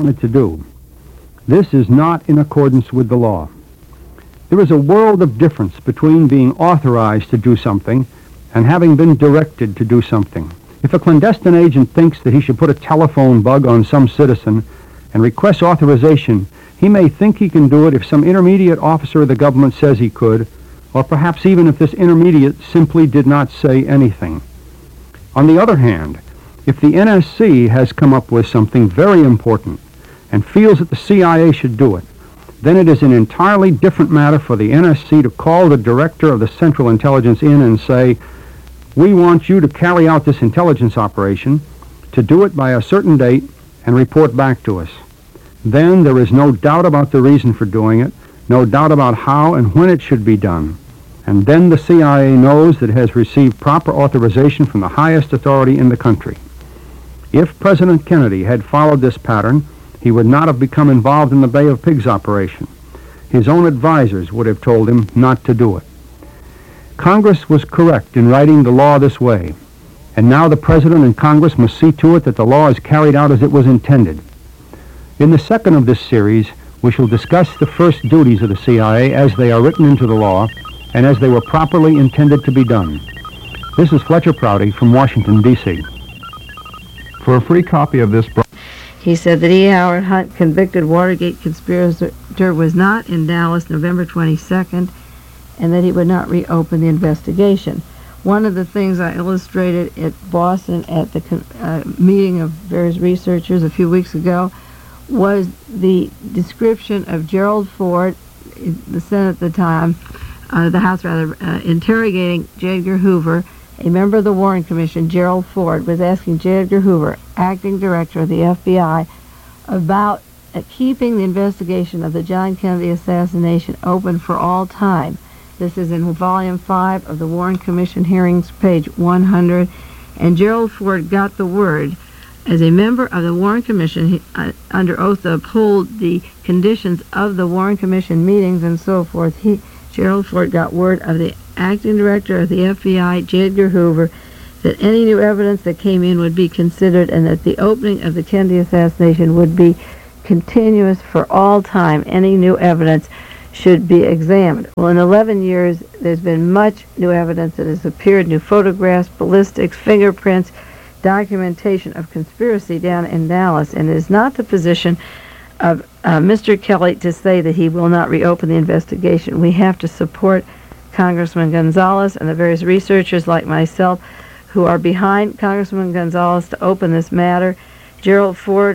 wanted to do. This is not in accordance with the law. There is a world of difference between being authorized to do something and having been directed to do something. If a clandestine agent thinks that he should put a telephone bug on some citizen and requests authorization, he may think he can do it if some intermediate officer of the government says he could, or perhaps even if this intermediate simply did not say anything. On the other hand, if the NSC has come up with something very important and feels that the CIA should do it, then it is an entirely different matter for the NSC to call the director of the Central Intelligence in and say, "We want you to carry out this intelligence operation, to do it by a certain date, and report back to us." Then there is no doubt about the reason for doing it, no doubt about how and when it should be done. And then the CIA knows that it has received proper authorization from the highest authority in the country. If President Kennedy had followed this pattern, he would not have become involved in the Bay of Pigs operation. His own advisors would have told him not to do it. Congress was correct in writing the law this way, and now the President and Congress must see to it that the law is carried out as it was intended. In the second of this series, we shall discuss the first duties of the CIA as they are written into the law and as they were properly intended to be done. This is Fletcher Prouty from Washington, D.C. For a free copy of this he said that E. Howard Hunt, convicted Watergate conspirator, was not in Dallas November 22nd, and that he would not reopen the investigation. One of the things I illustrated at Boston at the meeting of various researchers a few weeks ago was the description of Gerald Ford, the Senate at the time, the House rather, interrogating J. Edgar Hoover. A member of the Warren Commission, Gerald Ford, was asking J. Edgar Hoover, acting director of the FBI, about keeping the investigation of the John Kennedy assassination open for all time. This is in Volume 5 of the Warren Commission hearings, page 100. And Gerald Ford got the word. As a member of the Warren Commission, he, under oath to uphold the conditions of the Warren Commission meetings and so forth, Gerald Ford got word of the acting director of the FBI, J. Edgar Hoover, that any new evidence that came in would be considered and that the opening of the Kennedy assassination would be continuous for all time. Any new evidence should be examined. Well, in 11 years, there's been much new evidence that has appeared, new photographs, ballistics, fingerprints, documentation of conspiracy down in Dallas, and it is not the position of Mr. Kelly to say that he will not reopen the investigation. We have to support Congressman Gonzales and the various researchers like myself who are behind Congressman Gonzales to open this matter. Gerald Ford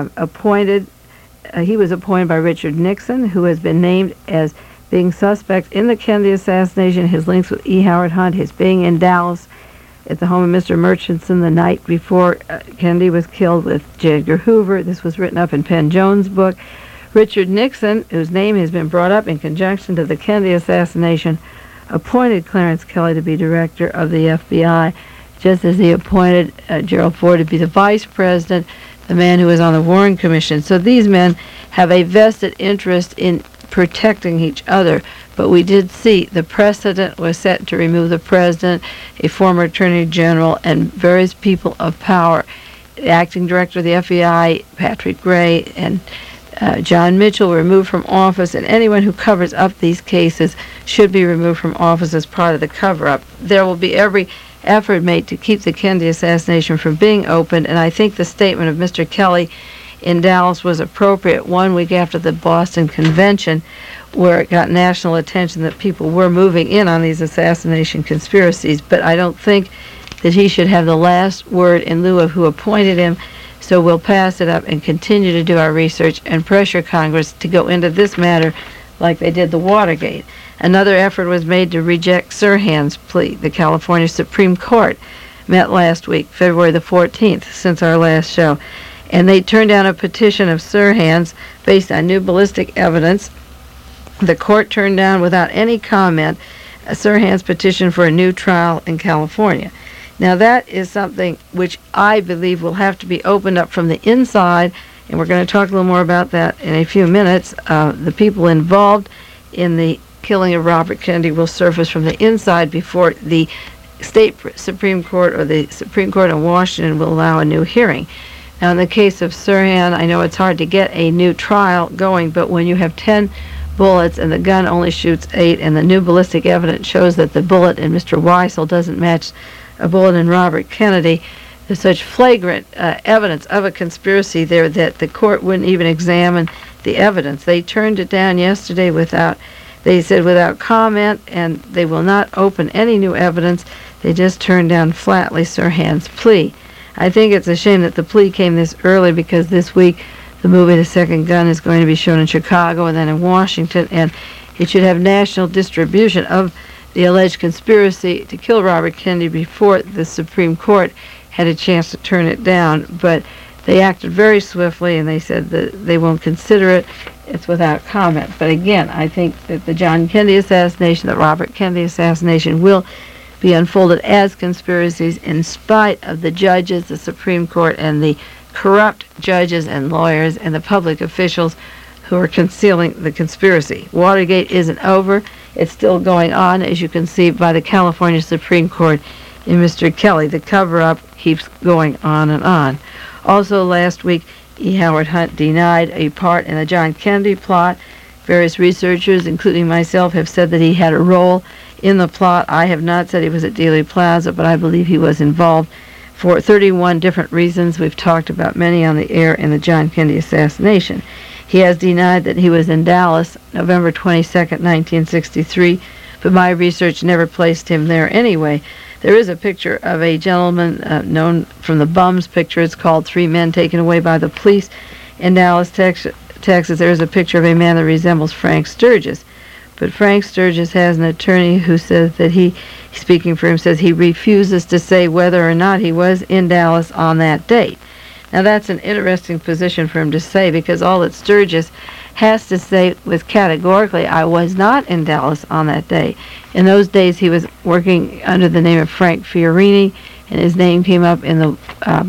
he was appointed by Richard Nixon, who has been named as being suspect in the Kennedy assassination, his links with E. Howard Hunt, his being in Dallas at the home of Mr. Murchison the night before Kennedy was killed with J. Edgar Hoover. This was written up in Penn Jones' book. Richard Nixon, whose name has been brought up in conjunction to the Kennedy assassination, appointed Clarence Kelly to be director of the FBI, just as he appointed Gerald Ford to be the vice president, the man who was on the Warren Commission. So these men have a vested interest in protecting each other. But we did see the precedent was set to remove the president, a former attorney general, and various people of power. The acting director of the FBI, Patrick Gray, and John Mitchell were removed from office, and anyone who covers up these cases should be removed from office as part of the cover-up. There will be every effort made to keep the Kennedy assassination from being opened, and I think the statement of Mr. Kelly in Dallas was appropriate 1 week after the Boston Convention, where it got national attention that people were moving in on these assassination conspiracies. But I don't think that he should have the last word in lieu of who appointed him. So we'll pass it up and continue to do our research and pressure Congress to go into this matter like they did the Watergate. Another effort was made to reject Sirhan's plea. The California Supreme Court met last week, February the 14th, since our last show. And they turned down a petition of Sirhan's based on new ballistic evidence. The court turned down without any comment Sirhan's petition for a new trial in California. Now that is something which I believe will have to be opened up from the inside, and we're going to talk a little more about that in a few minutes. The people involved in the killing of Robert Kennedy will surface from the inside before the state Supreme Court or the Supreme Court in Washington will allow a new hearing. Now, in the case of Sirhan, I know it's hard to get a new trial going, but when you have 10 bullets and the gun only shoots 8, and the new ballistic evidence shows that the bullet in Mr. Weissel doesn't match a bullet in Robert Kennedy, there's such flagrant evidence of a conspiracy there that the court wouldn't even examine the evidence. They turned it down yesterday without comment, and they will not open any new evidence. They just turned down flatly Sirhan's plea. I think it's a shame that the plea came this early, because this week the movie The Second Gun is going to be shown in Chicago and then in Washington, and it should have national distribution of the alleged conspiracy to kill Robert Kennedy before the Supreme Court had a chance to turn it down. But they acted very swiftly, and they said that they won't consider it. It's without comment. But again, I think that the John Kennedy assassination, the Robert Kennedy assassination, will be unfolded as conspiracies in spite of the judges, the Supreme Court, and the corrupt judges and lawyers and the public officials who are concealing the conspiracy. Watergate isn't over. It's still going on, as you can see by the California Supreme Court in Mr. Kelly. The cover-up keeps going on and on. Also last week, E. Howard Hunt denied a part in the John Kennedy plot. Various researchers, including myself, have said that he had a role in the plot. I have not said he was at Dealey Plaza, but I believe he was involved for 31 different reasons. We've talked about many on the air in the John Kennedy assassination. He has denied that he was in Dallas November 22nd, 1963, but my research never placed him there anyway. There is a picture of a gentleman known from the Bums picture. It's called Three Men Taken Away by the Police in Dallas, Texas. There is a picture of a man that resembles Frank Sturgis. But Frank Sturgis has an attorney who says that speaking for him, says he refuses to say whether or not he was in Dallas on that date. Now that's an interesting position for him to say, because all that Sturgis has to say was categorically, I was not in Dallas on that day. In those days he was working under the name of Frank Fiorini, and his name came up in the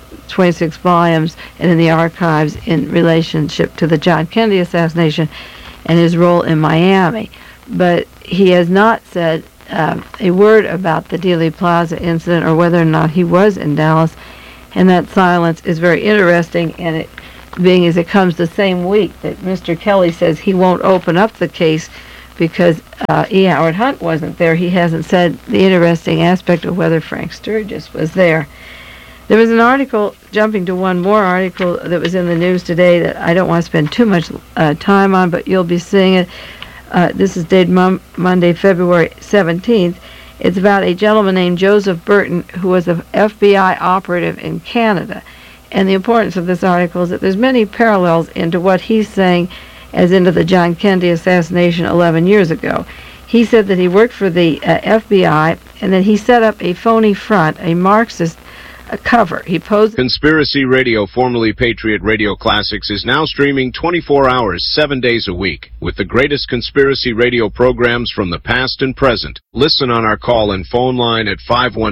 26 volumes and in the archives in relationship to the John Kennedy assassination and his role in Miami. But he has not said a word about the Dealey Plaza incident or whether or not he was in Dallas, and that silence is very interesting, and it being as it comes the same week that Mr. Kelly says he won't open up the case because E. Howard Hunt wasn't there. He hasn't said the interesting aspect of whether Frank Sturgis was there. There was an article, jumping to one more article that was in the news today that I don't want to spend too much time on, but you'll be seeing it. This is dated Monday, February 17th. It's about a gentleman named Joseph Burton, who was an FBI operative in Canada. And the importance of this article is that there's many parallels into what he's saying as into the John Kennedy assassination 11 years ago. He said that he worked for the FBI and that he set up a phony front, a Marxist cover. He posed... Conspiracy Radio, formerly Patriot Radio Classics, is now streaming 24 hours, 7 days a week, with the greatest conspiracy radio programs from the past and present. Listen on our call and phone line at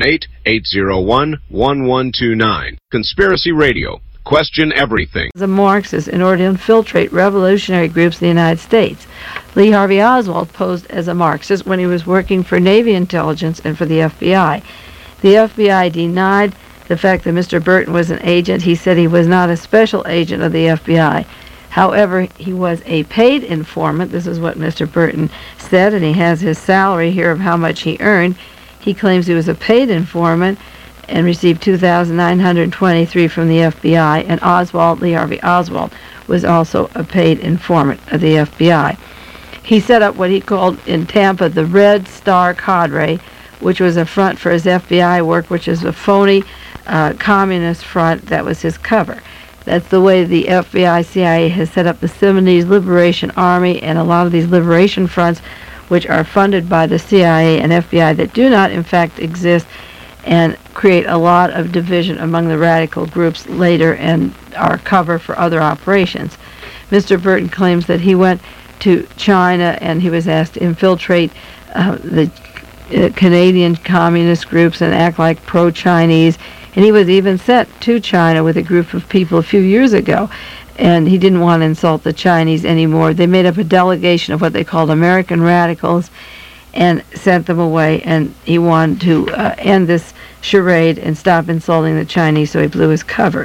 518-801-1129. Conspiracy Radio. Question everything. ...as a Marxist in order to infiltrate revolutionary groups in the United States. Lee Harvey Oswald posed as a Marxist when he was working for Navy intelligence and for the FBI. The FBI denied the fact that Mr. Burton was an agent. He said he was not a special agent of the FBI. However, he was a paid informant. This is what Mr. Burton said, and he has his salary here of how much he earned. He claims he was a paid informant and received $2,923 from the FBI, and Lee Harvey Oswald, was also a paid informant of the FBI. He set up what he called in Tampa the Red Star Cadre, which was a front for his FBI work, which is a phony communist front. That was his cover. That's the way the FBI, CIA has set up the Sudanese Liberation Army and a lot of these liberation fronts, which are funded by the CIA and FBI that do not, in fact, exist, and create a lot of division among the radical groups later and are cover for other operations. Mr. Burton claims that he went to China and he was asked to infiltrate the Canadian communist groups and act like pro-Chinese, and he was even sent to China with a group of people a few years ago, and he didn't want to insult the Chinese anymore. They made up a delegation of what they called American radicals and sent them away, and he wanted to end this charade and stop insulting the Chinese, so he blew his cover.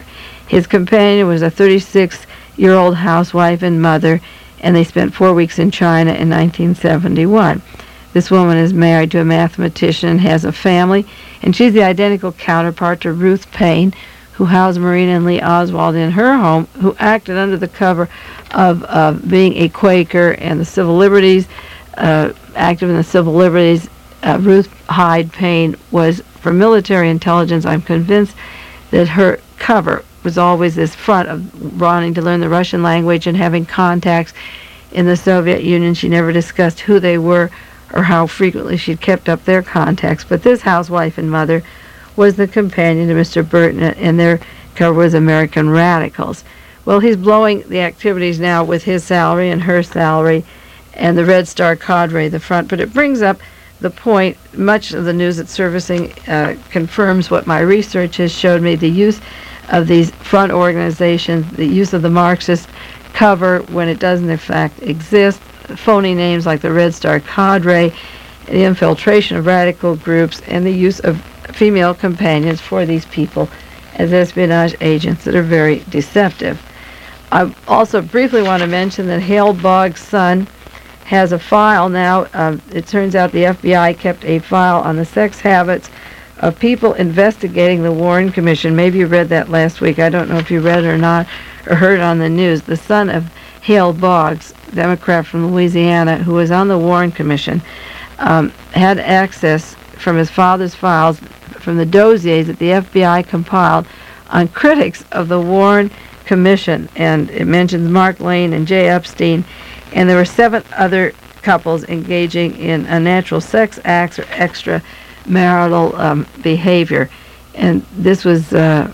His companion was a 36-year-old housewife and mother, and they spent 4 weeks in China in 1971. This woman is married to a mathematician and has a family, and she's the identical counterpart to Ruth Payne, who housed Marina and Lee Oswald in her home, who acted under the cover of being a Quaker and the civil liberties, active in the civil liberties. Ruth Hyde Payne was for military intelligence. I'm convinced that her cover was always this front of wanting to learn the Russian language and having contacts in the Soviet Union. She never discussed who they were or how frequently she'd kept up their contacts. But this housewife and mother was the companion to Mr. Burton, and their cover was American Radicals. Well, he's blowing the activities now with his salary and her salary and the Red Star cadre, the front. But it brings up the point, much of the news that's surfacing confirms what my research has showed me, the use of these front organizations, the use of the Marxist cover when it doesn't in fact exist, phony names like the Red Star cadre, the infiltration of radical groups, and the use of female companions for these people as espionage agents that are very deceptive. I also briefly want to mention that Hale Boggs' son has a file now. It turns out the FBI kept a file on the sex habits of people investigating the Warren Commission. Maybe you read that last week. I don't know if you read it or not, or heard it on the news. The son of Hale Boggs, Democrat from Louisiana, who was on the Warren Commission, had access from his father's files, from the dossiers that the FBI compiled on critics of the Warren Commission. And it mentions Mark Lane and Jay Epstein, and there were 7 other couples engaging in unnatural sex acts or extramarital behavior. And this was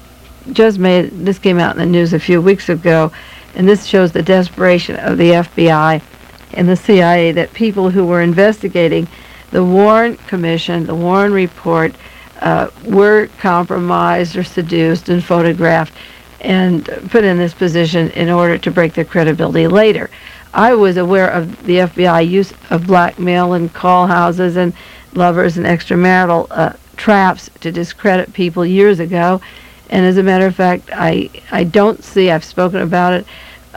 this came out in the news a few weeks ago, and this shows the desperation of the FBI and the CIA, that people who were investigating the Warren Commission, the Warren Report, were compromised or seduced and photographed and put in this position in order to break their credibility later. I was aware of the FBI use of blackmail and call houses and lovers and extramarital traps to discredit people years ago. And as a matter of fact, I don't see, I've spoken about it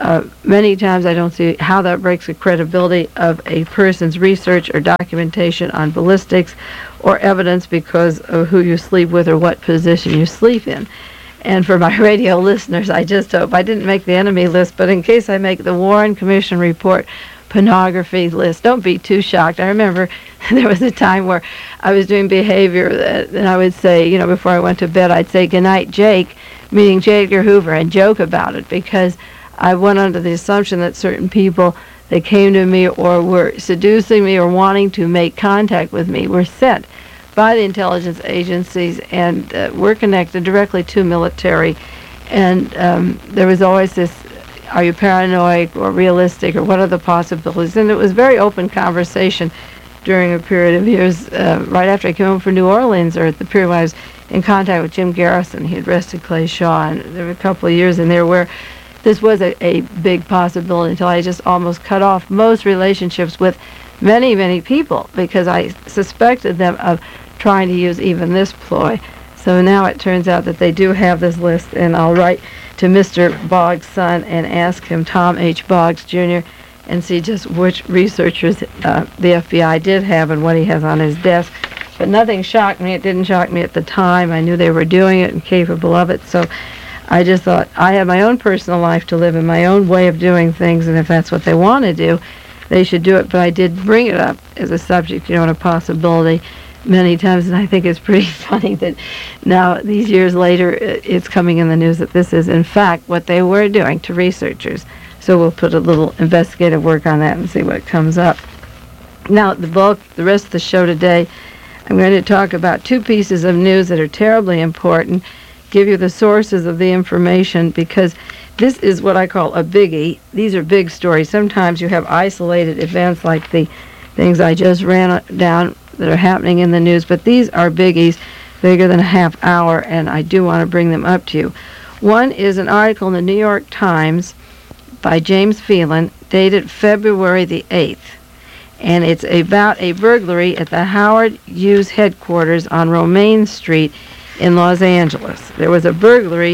many times, I don't see how that breaks the credibility of a person's research or documentation on ballistics or evidence because of who you sleep with or what position you sleep in. And for my radio listeners, I just hope I didn't make the enemy list, but in case I make the Warren Commission report pornography list, don't be too shocked. I remember there was a time where I was doing behavior and I would say, before I went to bed, I'd say, "Good night, Jake," meaning J. Edgar Hoover, and joke about it, because I went under the assumption that certain people that came to me or were seducing me or wanting to make contact with me were sent by the intelligence agencies and were connected directly to military. And there was always this, are you paranoid or realistic, or what are the possibilities? And it was very open conversation during a period of years right after I came home from New Orleans, or at the period when I was in contact with Jim Garrison. He had arrested Clay Shaw, and there were a couple of years in there where this was a big possibility, until I just almost cut off most relationships with many, many people because I suspected them of trying to use even this ploy. So now it turns out that they do have this list, and I'll write to Mr. Boggs' son and ask him, Tom H. Boggs, Jr., and see just which researchers the FBI did have and what he has on his desk. But nothing shocked me. It didn't shock me at the time. I knew they were doing it and capable of it, so I just thought I have my own personal life to live and my own way of doing things, and if that's what they want to do, they should do it. But I did bring it up as a subject, and a possibility many times, and I think it's pretty funny that now, these years later, it's coming in the news that this is, in fact, what they were doing to researchers. So we'll put a little investigative work on that and see what comes up. Now, the rest of the show today, I'm going to talk about 2 pieces of news that are terribly important, give you the sources of the information, because this is what I call a biggie. These are big stories. Sometimes you have isolated events like the things I just ran down that are happening in the news, but these are biggies, bigger than a half hour, and I do want to bring them up to you. One is an article in the New York Times by James Phelan, dated February the 8th, and it's about a burglary at the Howard Hughes headquarters on Romaine Street in Los Angeles. There was a burglary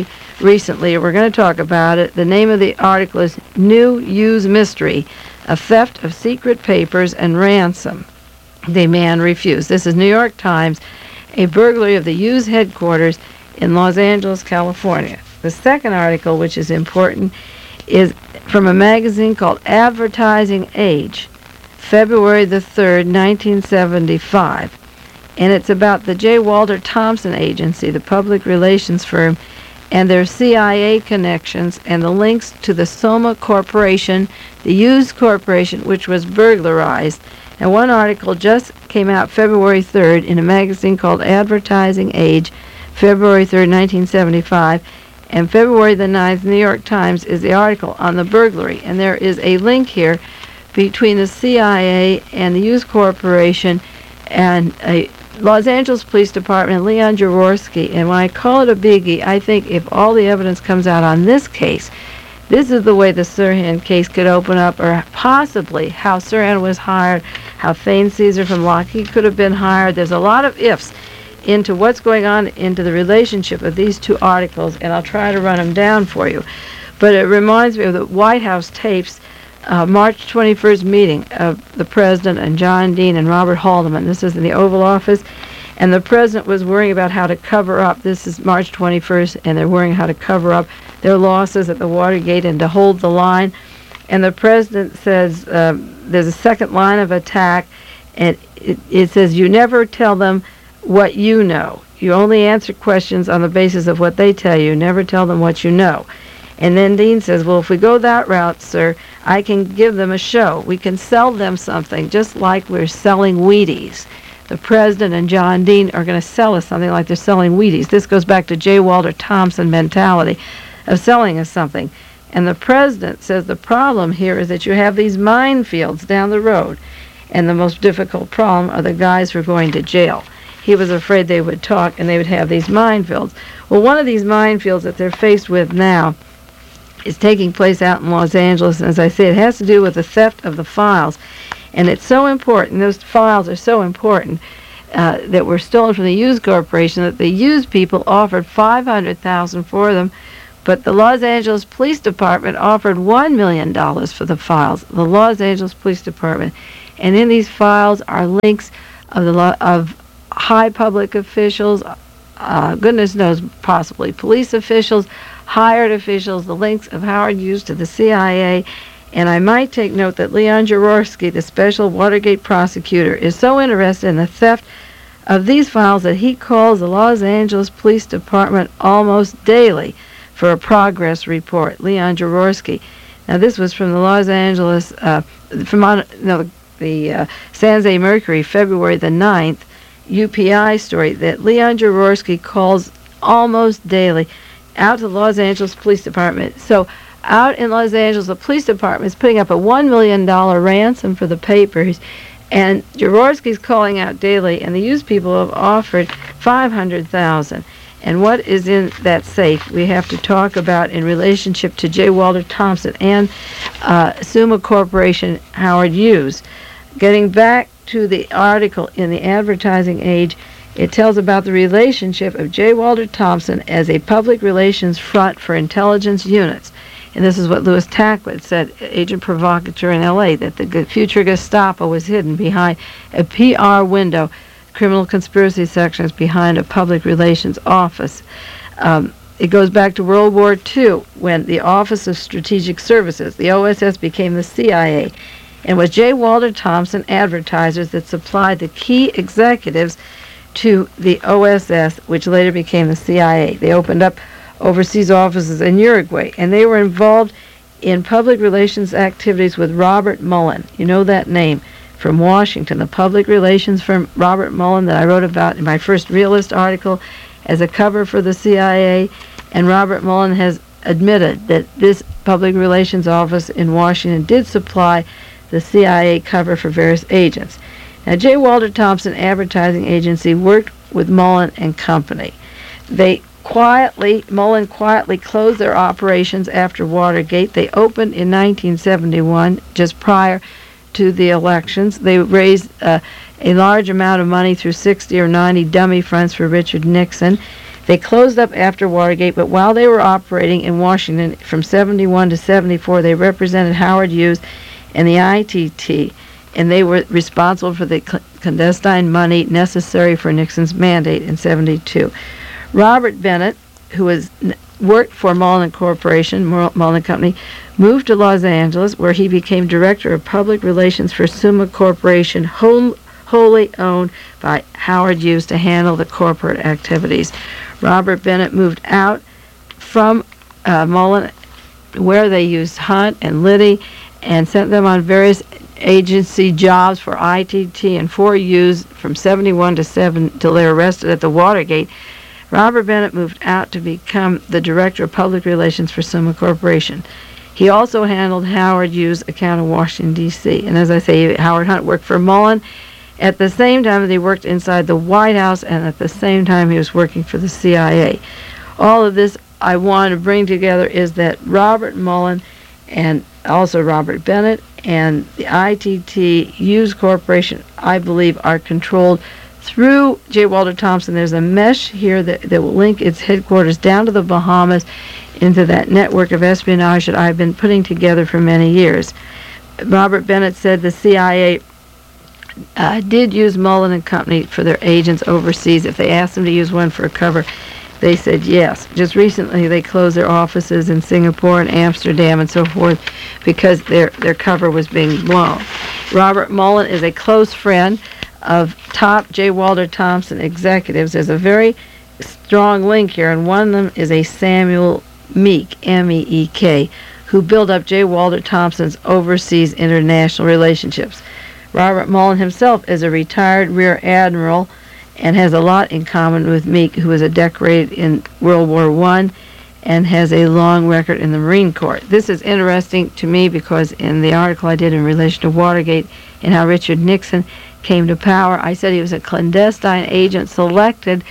recently. We're going to talk about it. The name of the article is New Hughes Mystery, a theft of secret papers and ransom. The man refused. This is New York Times, a burglary of the Hughes headquarters in Los Angeles, California. The second article, which is important, is from a magazine called Advertising Age, February the 3rd, 1975. And it's about the J. Walter Thompson Agency, the public relations firm, and their CIA connections and the links to the Soma Corporation, the Hughes Corporation, which was burglarized. And one article just came out February 3rd in a magazine called Advertising Age, February 3rd, 1975. And February the 9th, New York Times, is the article on the burglary. And there is a link here between the CIA and the Hughes Corporation and a Los Angeles Police Department and Leon Jaworski. And when I call it a biggie, I think if all the evidence comes out on this case, this is the way the Sirhan case could open up, or possibly how Sirhan was hired, how Thane Caesar from Lockheed could have been hired. There's a lot of ifs into what's going on into the relationship of these two articles, and I'll try to run them down for you. But it reminds me of the White House tapes, March 21st meeting of the President and John Dean and Robert Haldeman. This is in the Oval Office, and the President was worrying about how to cover up. This is March 21st, and they're worrying how to cover up their losses at the Watergate and to hold the line. And the President says there's a second line of attack, and it says, you never tell them what you know. You only answer questions on the basis of what they tell you. Never tell them what you know. And then Dean says, well, if we go that route, sir, I can give them a show. We can sell them something, just like we're selling Wheaties. The President and John Dean are going to sell us something like they're selling Wheaties. This goes back to J. Walter Thompson mentality of selling us something. And the President says the problem here is that you have these minefields down the road. And the most difficult problem are the guys who are going to jail. He was afraid they would talk and they would have these minefields. Well, one of these minefields that they're faced with now is taking place out in Los Angeles. And as I say, it has to do with the theft of the files. And it's so important, those files are so important, that were stolen from the Hughes Corporation, that the Hughes people offered $500,000 for them, but the Los Angeles Police Department offered $1 million for the files. The Los Angeles Police Department. And in these files are links of high public officials, goodness knows, possibly police officials, hired officials, the links of Howard Hughes to the CIA. And I might take note that Leon Jaworski, the special Watergate prosecutor, is so interested in the theft of these files that he calls the Los Angeles Police Department almost daily for a progress report. Leon Jaworski. Now, this was from the Los Angeles, the San Jose Mercury, February the 9th, UPI story that Leon Jaworski calls almost daily out to the Los Angeles Police Department. So out in Los Angeles, the police department is putting up a $1 million ransom for the papers, and Jaworski's calling out daily, and the Hughes people have offered $500,000. And what is in that safe we have to talk about in relationship to J. Walter Thompson and Soma Corporation, Howard Hughes. Getting back to the article in the Advertising Age, it tells about the relationship of J. Walter Thompson as a public relations front for intelligence units. And this is what Louis Tacklett said, agent provocateur in L.A., that the future Gestapo was hidden behind a PR window, criminal conspiracy sections behind a public relations office. It goes back to World War II, when the Office of Strategic Services, the OSS, became the CIA. And was J. Walter Thompson advertisers that supplied the key executives to the OSS, which later became the CIA. They opened up overseas offices in Uruguay, and they were involved in public relations activities with Robert Mullen. You know that name from Washington, the public relations firm Robert Mullen that I wrote about in my first Realist article as a cover for the CIA. And Robert Mullen has admitted that this public relations office in Washington did supply the CIA cover for various agents. Now, J. Walter Thompson Advertising Agency worked with Mullen and Company. Mullen quietly closed their operations after Watergate. They opened in 1971, just prior to the elections. They raised a large amount of money through 60 or 90 dummy fronts for Richard Nixon. They closed up after Watergate, but while they were operating in Washington from 71 to 74, they represented Howard Hughes and the ITT, and they were responsible for the clandestine money necessary for Nixon's mandate in 72. Robert Bennett, who worked for Mullen Corporation, Mullen Company, moved to Los Angeles, where he became Director of Public Relations for Summa Corporation, wholly owned by Howard Hughes, to handle the corporate activities. Robert Bennett moved out from Mullen, where they used Hunt and Liddy, and sent them on various agency jobs for ITT and for Hughes from 71 to 7 till they were arrested at the Watergate. Robert Bennett moved out to become the Director of Public Relations for Summa Corporation. He also handled Howard Hughes' account in Washington, D.C. And as I say, Howard Hunt worked for Mullen at the same time that he worked inside the White House, and at the same time he was working for the CIA. All of this I want to bring together is that Robert Mullen and also Robert Bennett and the ITT Hughes Corporation, I believe, are controlled through J. Walter Thompson. There's a mesh here that will link its headquarters down to the Bahamas into that network of espionage that I've been putting together for many years. Robert Bennett said the CIA did use Mullen and Company for their agents overseas. If they asked them to use one for a cover, they said yes. Just recently they closed their offices in Singapore and Amsterdam and so forth because their cover was being blown. Robert Mullen is a close friend of top J. Walter Thompson executives. There's a very strong link here, and one of them is a Samuel Meek, M-E-E-K, who built up J. Walter Thompson's overseas international relationships. Robert Mullen himself is a retired Rear Admiral and has a lot in common with Meek, who was a decorated in World War I and has a long record in the Marine Corps. This is interesting to me because in the article I did in relation to Watergate and how Richard Nixon came to power, I said he was a clandestine agent selected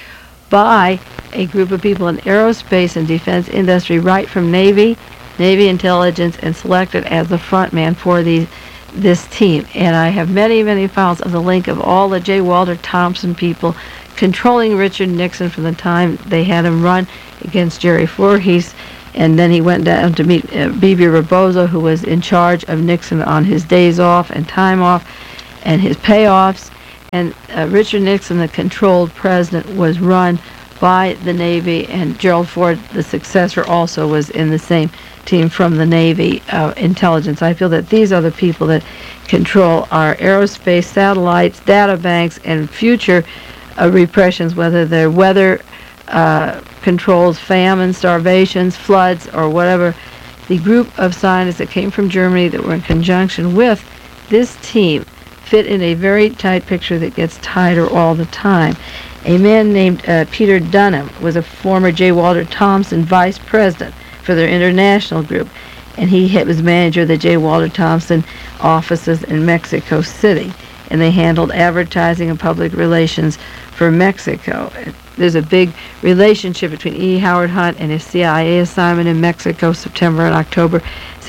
by a group of people in aerospace and defense industry right from Navy intelligence, and selected as the front man for this team. And I have many, many files of the link of all the J. Walter Thompson people controlling Richard Nixon from the time they had him run against Jerry Voorhees, and then he went down to meet Bibi Rebozo, who was in charge of Nixon on his days off and time off and his payoffs. And Richard Nixon, the controlled president, was run by the Navy, and Gerald Ford, the successor, also was in the same team from the Navy intelligence. I feel that these are the people that control our aerospace, satellites, data banks, and future repressions, whether they're weather controls, famine, starvations, floods, or whatever. The group of scientists that came from Germany that were in conjunction with this team fit in a very tight picture that gets tighter all the time. A man named Peter Dunham was a former J. Walter Thompson vice president for their international group, and he was manager of the J. Walter Thompson offices in Mexico City, and they handled advertising and public relations for Mexico. There's a big relationship between E. Howard Hunt and his CIA assignment in Mexico, September and October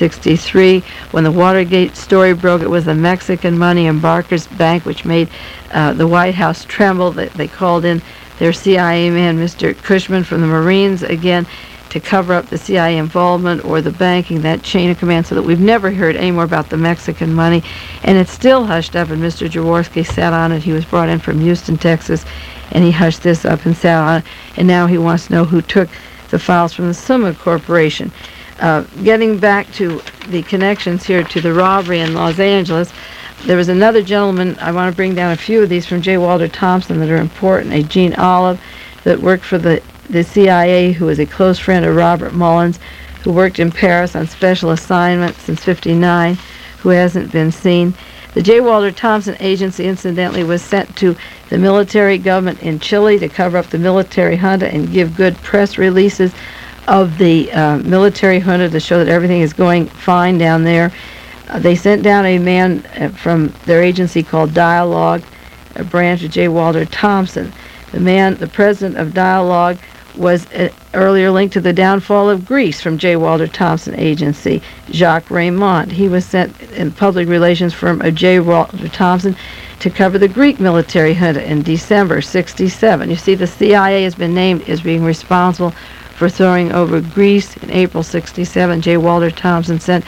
63. When the Watergate story broke, it was the Mexican money in Barker's Bank which made the White House tremble. They called in their CIA man, Mr. Cushman from the Marines, again, to cover up the CIA involvement or the banking, that chain of command, so that we've never heard any more about the Mexican money. And it's still hushed up, and Mr. Jaworski sat on it. He was brought in from Houston, Texas, and he hushed this up and sat on it. And now he wants to know who took the files from the Summa Corporation. Getting back to the connections here to the robbery in Los Angeles, there was another gentleman, I want to bring down a few of these from J. Walter Thompson that are important, a Gene Olive that worked for the CIA, who was a close friend of Robert Mullins, who worked in Paris on special assignment since '59, who hasn't been seen. The J. Walter Thompson Agency, incidentally, was sent to the military government in Chile to cover up the military junta and give good press releases of the military junta to show that everything is going fine down there. They sent down a man from their agency called Dialogue, a branch of J. Walter Thompson. The president of Dialogue was earlier linked to the downfall of Greece from J. Walter Thompson Agency, Jacques Raymond. He was sent in public relations firm of J. Walter Thompson to cover the Greek military junta in December 67. You see, the CIA has been named as being responsible for throwing over Greece in April 67. J. Walter Thompson sent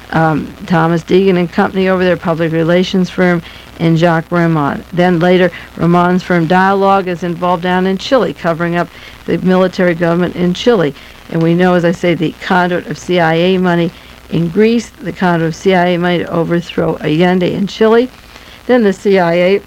Thomas Deegan and Company over their public relations firm, and Jacques Ramond. Then later, Ramond's firm Dialogue is involved down in Chile, covering up the military government in Chile. And we know, as I say, the conduit of CIA money in Greece, the conduit of CIA money to overthrow Allende in Chile. Then the CIA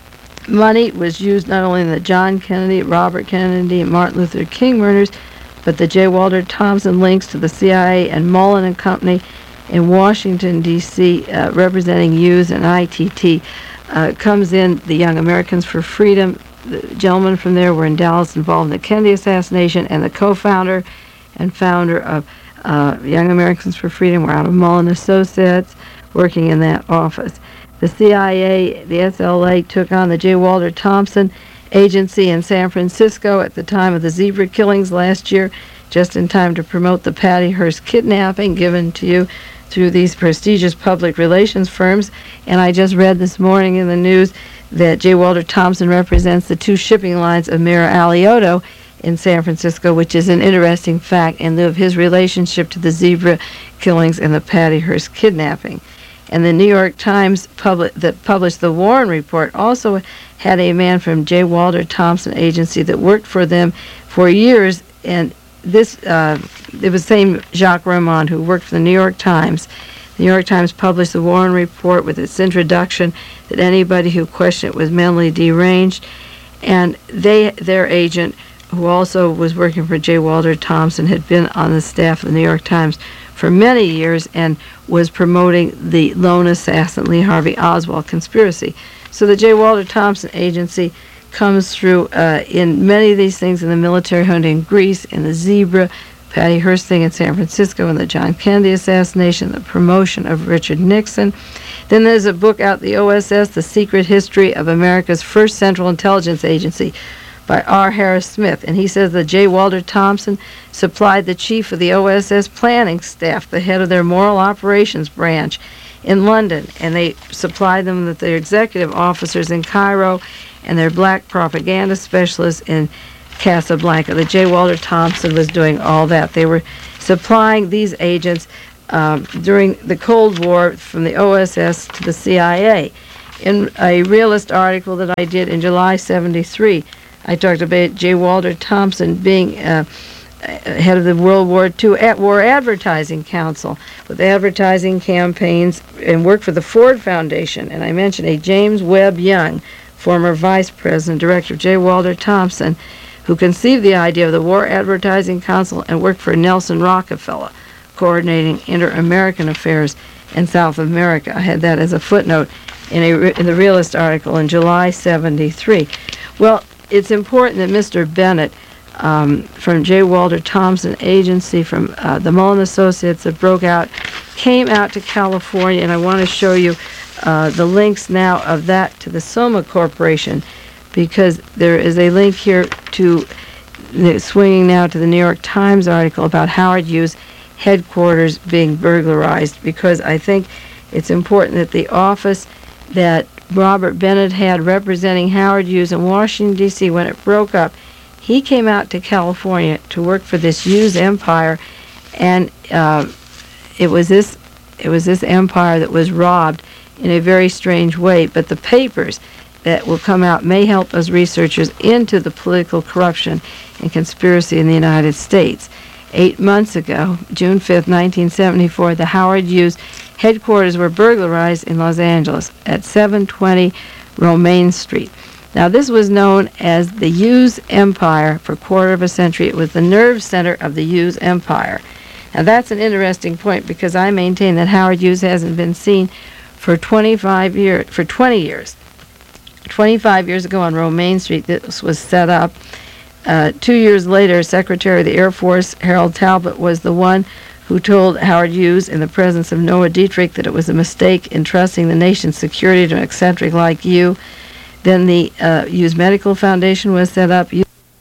money was used not only in the John Kennedy, Robert Kennedy, and Martin Luther King murders, but the J. Walter Thompson links to the CIA and Mullen and Company in Washington, D.C., representing Hughes and ITT, comes in. The Young Americans for Freedom, the gentlemen from there were in Dallas involved in the Kennedy assassination, and the co-founder and founder of Young Americans for Freedom were out of Mullen Associates, working in that office. The CIA, the SLA, took on the J. Walter Thompson agency in San Francisco at the time of the zebra killings last year, just in time to promote the Patty Hearst kidnapping given to you through these prestigious public relations firms. And I just read this morning in the news that J. Walter Thompson represents the two shipping lines of Mira Alioto in San Francisco, which is an interesting fact in lieu of his relationship to the zebra killings and the Patty Hearst kidnapping. And the New York Times that published the Warren Report also had a man from J. Walter Thompson Agency that worked for them for years, and this it was the same Jacques Ramond who worked for the New York Times. The New York Times published the Warren Report with its introduction that anybody who questioned it was mentally deranged, and their agent, who also was working for J. Walter Thompson, had been on the staff of the New York Times for many years and was promoting the lone assassin Lee Harvey Oswald conspiracy. So the J. Walter Thompson Agency comes through in many of these things, in the military junta in Greece, in the zebra, Patty Hearst thing in San Francisco, in the John Kennedy assassination, the promotion of Richard Nixon. Then there's a book out, the OSS, The Secret History of America's First Central Intelligence Agency, by R. Harris Smith, and he says that J. Walter Thompson supplied the chief of the OSS planning staff, the head of their moral operations branch in London, and they supplied them with their executive officers in Cairo and their black propaganda specialists in Casablanca. The J. Walter Thompson was doing all that. They were supplying these agents during the Cold War from the OSS to the CIA. In a Realist article that I did in July 73, I talked about J. Walter Thompson being head of the World War II War Advertising Council with advertising campaigns, and worked for the Ford Foundation. And I mentioned a James Webb Young, former vice president, director of J. Walter Thompson, who conceived the idea of the War Advertising Council and worked for Nelson Rockefeller, coordinating inter-American affairs in South America. I had that as a footnote in the Realist article in July 73. Well, it's important that Mr. Bennett, from J. Walter Thompson Agency, from the Mullen Associates that broke out, came out to California, and I want to show you the links now of that to the Soma Corporation, because there is a link here to swinging now to the New York Times article about Howard Hughes' headquarters being burglarized, because I think it's important that the office that Robert Bennett had representing Howard Hughes in Washington, D.C. when it broke up, he came out to California to work for this Hughes empire, and it was this empire that was robbed in a very strange way. But the papers that will come out may help us researchers into the political corruption and conspiracy in the United States. 8 months ago, June 5th, 1974, the Howard Hughes headquarters were burglarized in Los Angeles at 720 Romaine Street. Now, this was known as the Hughes Empire for a quarter of a century. It was the nerve center of the Hughes Empire. Now, that's an interesting point, because I maintain that Howard Hughes hasn't been seen for 20 years. 25 years ago on Romaine Street, this was set up. 2 years later, Secretary of the Air Force Harold Talbot was the one who told Howard Hughes, in the presence of Noah Dietrich, that it was a mistake entrusting the nation's security to an eccentric like you. Then the Hughes Medical Foundation was set up,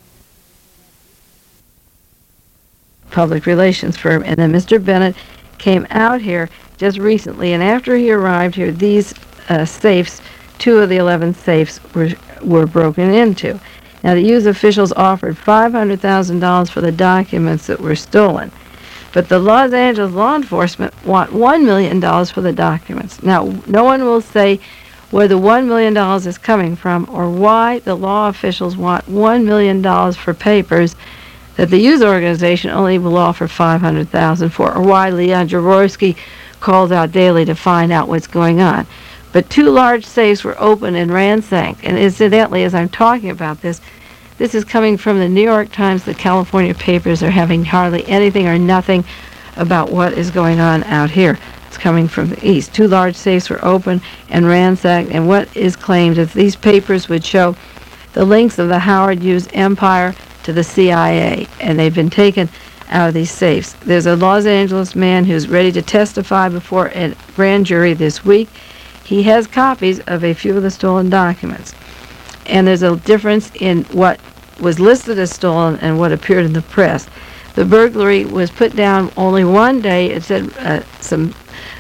public relations firm, and then Mr. Bennett came out here just recently, and after he arrived here, these safes 2 of the 11 safes were broken into. Now, the Hughes officials offered $500,000 for the documents that were stolen. But the Los Angeles law enforcement want $1 million for the documents. Now, no one will say where the $1 million is coming from or why the law officials want $1 million for papers that the Hughes organization only will offer $500,000 for, or why Leon Jaworski calls out daily to find out what's going on. But 2 large safes were opened and ransacked. And incidentally, as I'm talking about this is coming from the New York Times. The California papers are having hardly anything or nothing about what is going on out here. It's coming from the east. 2 large safes were opened and ransacked, and what is claimed is these papers would show the links of the Howard Hughes empire to the CIA, and they've been taken out of these safes. There's a Los Angeles man who's ready to testify before a grand jury this week. He has copies of a few of the stolen documents. And there's a difference in what was listed as stolen and what appeared in the press. The burglary was put down only one day. It said some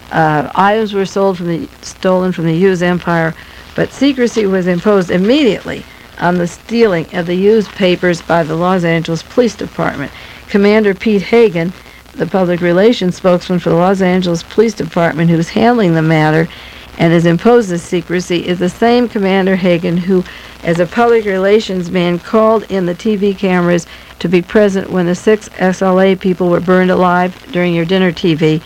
items were stolen from the Hughes empire, but secrecy was imposed immediately on the stealing of the Hughes papers by the Los Angeles Police Department. Commander Pete Hagan, the public relations spokesman for the Los Angeles Police Department, who's handling the matter and has imposed this secrecy, is the same Commander Hagan who, as a public relations man, called in the TV cameras to be present when the 6 SLA people were burned alive during your dinner TV.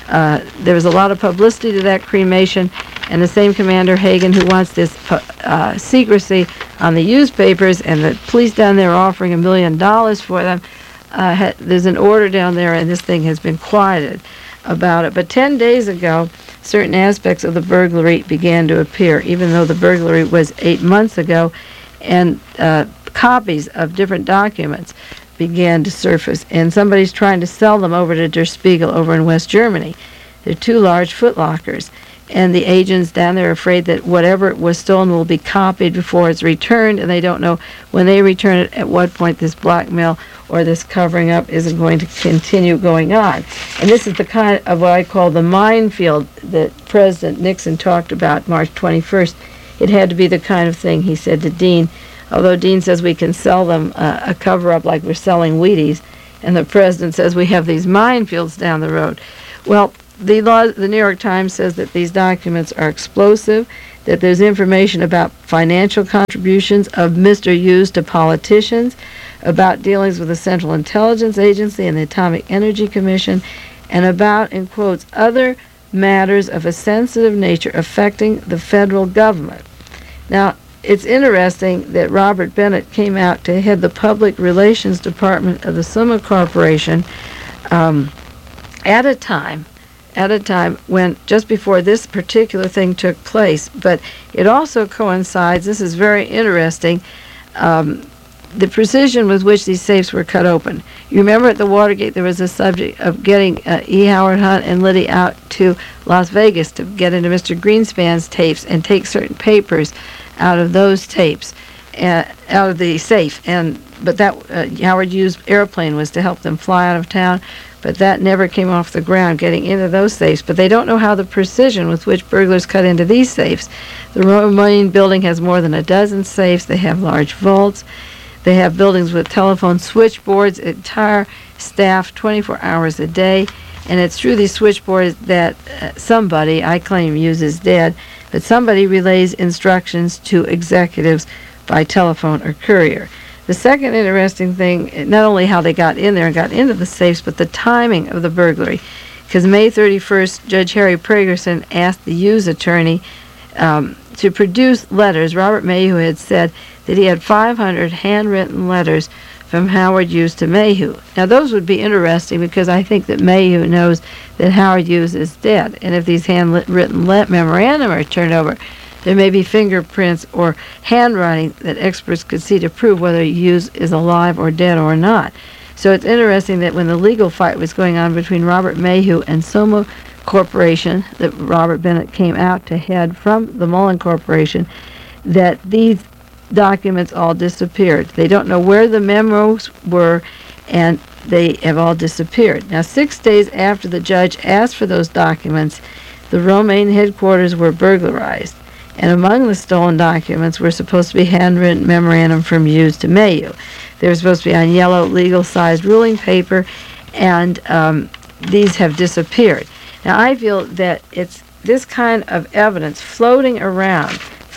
There was a lot of publicity to that cremation, and the same Commander Hagan who wants this secrecy on the Hughes papers, and the police down there are offering $1 million for them. There's an order down there, and this thing has been quieted about it. But 10 days ago, certain aspects of the burglary began to appear, even though the burglary was 8 months ago, and copies of different documents began to surface, and somebody's trying to sell them over to Der Spiegel over in West Germany. They're 2 large footlockers, and the agents down there are afraid that whatever was stolen will be copied before it's returned, and they don't know when they return it at what point this blackmail or this covering up isn't going to continue going on. And this is the kind of what I call the minefield that President Nixon talked about March 21st. It had to be the kind of thing, he said to Dean, although Dean says we can sell them a cover-up like we're selling Wheaties, and the president says we have these minefields down the road. Well, the New York Times says that these documents are explosive, that there's information about financial contributions of Mr. Hughes to politicians, about dealings with the Central Intelligence Agency and the Atomic Energy Commission, and about, in quotes, other matters of a sensitive nature affecting the federal government. Now, it's interesting that Robert Bennett came out to head the Public Relations Department of the Summa Corporation at a time when just before this particular thing took place. But it also coincides, this is very interesting, the precision with which these safes were cut open. You remember at the Watergate there was a subject of getting E. Howard Hunt and Liddy out to Las Vegas to get into Mr. Greenspan's tapes and take certain papers out of those tapes, out of the safe. But that Howard Hughes' airplane was to help them fly out of town, but that never came off the ground, getting into those safes. But they don't know how the precision with which burglars cut into these safes. The Romaine building has more than a dozen safes. They have large vaults. They have buildings with telephone switchboards, entire staff 24 hours a day. And it's through these switchboards that somebody, I claim Hughes is dead, but somebody relays instructions to executives by telephone or courier. The second interesting thing, not only how they got in there and got into the safes, but the timing of the burglary. Because May 31st, Judge Harry Pragerson asked the Hughes attorney to produce letters. Robert Mayhew had said that he had 500 handwritten letters from Howard Hughes to Mayhew. Now, those would be interesting because I think that Mayhew knows that Howard Hughes is dead. And if these handwritten memorandum are turned over, there may be fingerprints or handwriting that experts could see to prove whether Hughes is alive or dead or not. So it's interesting that when the legal fight was going on between Robert Mayhew and Summa Corporation, that Robert Bennett came out to head from the Mullen Corporation, that these documents all disappeared. They don't know where the memos were, and they have all disappeared. Now, 6 days after the judge asked for those documents, the Romaine headquarters were burglarized. And among the stolen documents were supposed to be handwritten memorandum from Hughes to Mayhew. They were supposed to be on yellow, legal-sized ruling paper, and these have disappeared. Now, I feel that it's this kind of evidence floating around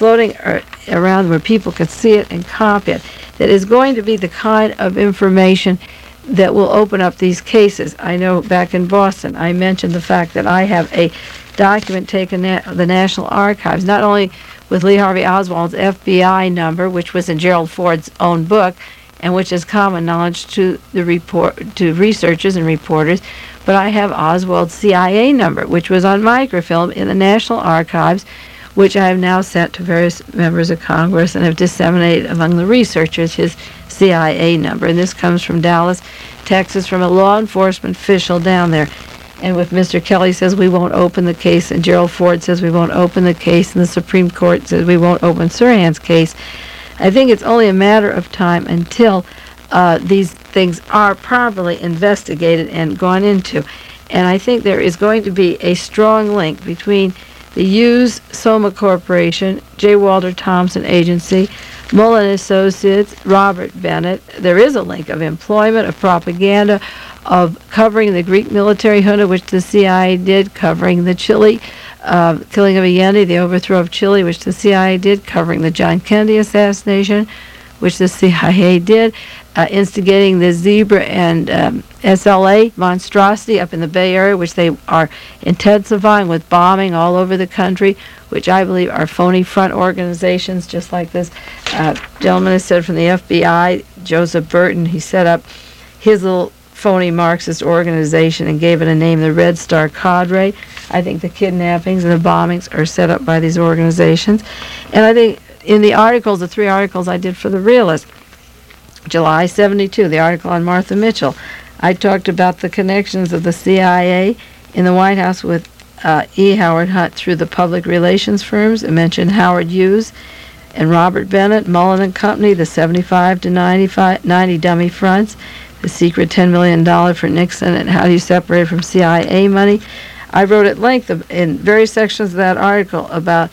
where people can see it and copy it, that is going to be the kind of information that will open up these cases. I know back in Boston, I mentioned the fact that I have a document taken at the National Archives, not only with Lee Harvey Oswald's FBI number, which was in Gerald Ford's own book, and which is common knowledge to researchers and reporters, but I have Oswald's CIA number, which was on microfilm in the National Archives, which I have now sent to various members of Congress and have disseminated among the researchers his CIA number. And this comes from Dallas, Texas, from a law enforcement official down there. And with Mr. Kelly says we won't open the case, and Gerald Ford says we won't open the case, and the Supreme Court says we won't open Sirhan's case, I think it's only a matter of time until these things are properly investigated and gone into. And I think there is going to be a strong link between the Hughes Soma Corporation, J. Walter Thompson Agency, Mullen Associates, Robert Bennett. There is a link of employment, of propaganda, of covering the Greek military junta, which the CIA did, covering the Chile killing of Allende, the overthrow of Chile, which the CIA did, covering the John Kennedy assassination, which the CIA did, instigating the Zebra and SLA monstrosity up in the Bay Area, which they are intensifying with bombing all over the country, which I believe are phony front organizations, just like this gentleman has said from the FBI, Joseph Burton. He set up his little phony Marxist organization and gave it a name, the Red Star Cadre. I think the kidnappings and the bombings are set up by these organizations. And I think in the articles, the 3 articles I did for the Realist, July 72, the article on Martha Mitchell, I talked about the connections of the CIA in the White House with E. Howard Hunt through the public relations firms. I mentioned Howard Hughes and Robert Bennett, Mullen and Company, the 75 to 90 dummy fronts, the secret $10 million for Nixon, and how do you separate it from CIA money. I wrote at length in various sections of that article about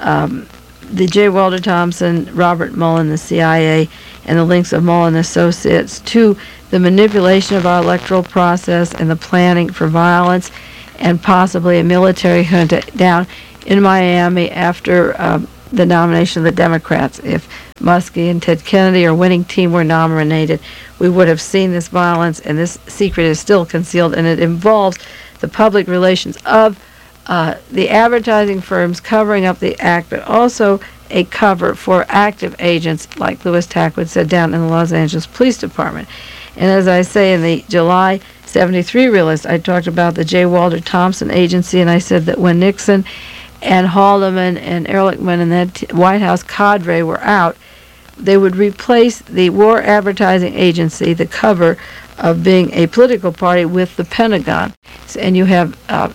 the J. Walter Thompson, Robert Mullen, the CIA, and the links of Mullen Associates to the manipulation of our electoral process and the planning for violence and possibly a military junta down in Miami after the nomination of the Democrats. If Muskie and Ted Kennedy or winning team were nominated, we would have seen this violence, and this secret is still concealed, and it involves the public relations of the advertising firms covering up the act, but also a cover for active agents, like Louis Tackwood said, down in the Los Angeles Police Department. And as I say in the July 73 Realist, I talked about the J. Walter Thompson Agency, and I said that when Nixon and Haldeman and Ehrlichman and that White House cadre were out, they would replace the War Advertising Agency, the cover of being a political party, with the Pentagon. And you have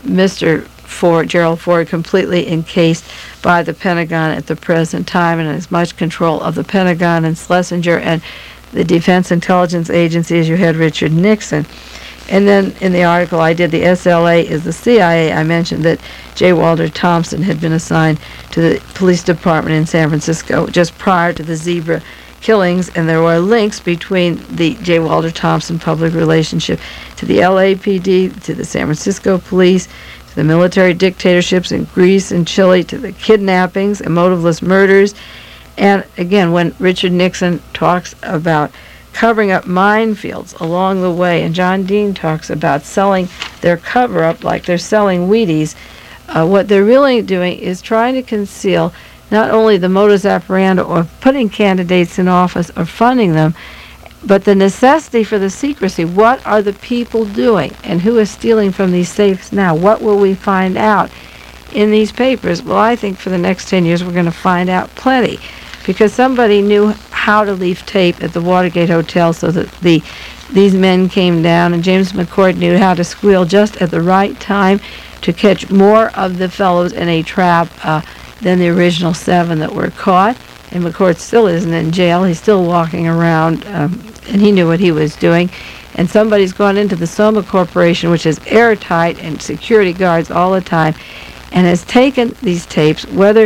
Mr. Ford, Gerald Ford, completely encased by the Pentagon at the present time and as much control of the Pentagon and Schlesinger and the Defense Intelligence Agency as you had Richard Nixon. And then in the article I did, the SLA is the CIA. I mentioned that J. Walter Thompson had been assigned to the police department in San Francisco just prior to the Zebra killings, and there were links between the J. Walter Thompson public relationship to the LAPD, to the San Francisco police, to the military dictatorships in Greece and Chile, to the kidnappings and motiveless murders. And again, when Richard Nixon talks about covering up minefields along the way, and John Dean talks about selling their cover-up like they're selling Wheaties, what they're really doing is trying to conceal not only the modus operandi of putting candidates in office or funding them, but the necessity for the secrecy. What are the people doing, and who is stealing from these safes now? What will we find out in these papers? Well, I think for the next 10 years we're going to find out plenty, because somebody knew how to leave tape at the Watergate Hotel so that these men came down, and James McCord knew how to squeal just at the right time to catch more of the fellows in a trap than the original 7 that were caught. And McCord still isn't in jail. He's still walking around, and he knew what he was doing. And somebody's gone into the Soma Corporation, which is airtight and security guards all the time, and has taken these tapes, whether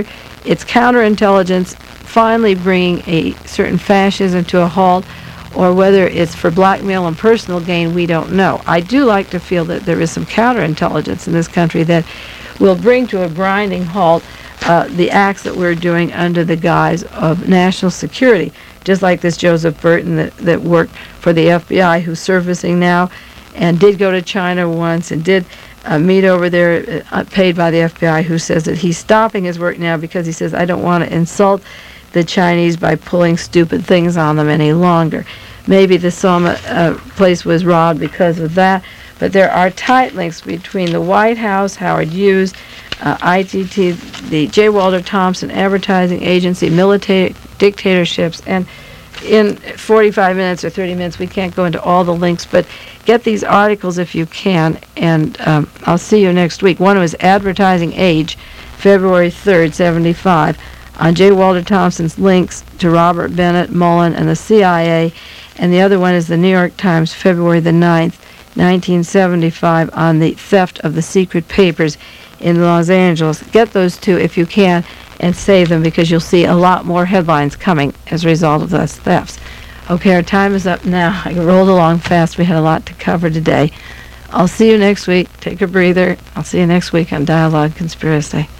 it's counterintelligence finally bringing a certain fascism to a halt, or whether it's for blackmail and personal gain, we don't know. I do like to feel that there is some counterintelligence in this country that will bring to a grinding halt the acts that we're doing under the guise of national security. Just like this Joseph Burton that worked for the FBI, who's servicing now, and did go to China once and did meet over there, paid by the FBI, who says that he's stopping his work now because he says, I don't want to insult the Chinese by pulling stupid things on them any longer. Maybe the Soma place was robbed because of that, but there are tight links between the White House, Howard Hughes, ITT, the J. Walter Thompson Advertising Agency, military dictatorships, and in 45 minutes or 30 minutes we can't go into all the links, but get these articles if you can, and I'll see you next week. One was Advertising Age, February 3rd, 75, on J. Walter Thompson's links to Robert Bennett, Mullen, and the CIA, and the other one is the New York Times, February the 9th, 1975, on the theft of the secret papers in Los Angeles. Get those two if you can and save them, because you'll see a lot more headlines coming as a result of those thefts. Okay, our time is up now. I rolled along fast. We had a lot to cover today. I'll see you next week. Take a breather. I'll see you next week on Dialogue Conspiracy.